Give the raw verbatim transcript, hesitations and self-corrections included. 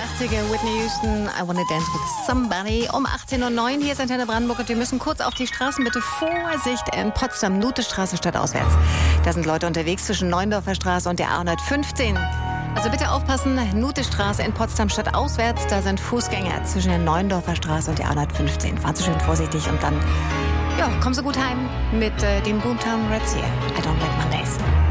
achtziger Whitney Houston, I Wanna Dance with Somebody. Um achtzehn Uhr neun, hier ist Antenne Brandenburg und wir müssen kurz auf die Straßen. Bitte Vorsicht in Potsdam, Nutestraße stadtauswärts. Da sind Leute unterwegs zwischen Neundorfer Straße und der A hundertfünfzehn. Also bitte aufpassen, Nutestraße in Potsdam stadtauswärts, da sind Fußgänger zwischen der Neundorfer Straße und der A hundertfünfzehn. Fahren Sie schön vorsichtig und dann, ja, kommen Sie gut heim mit äh, dem Boomtown Reds hier. I Don't Like Mondays.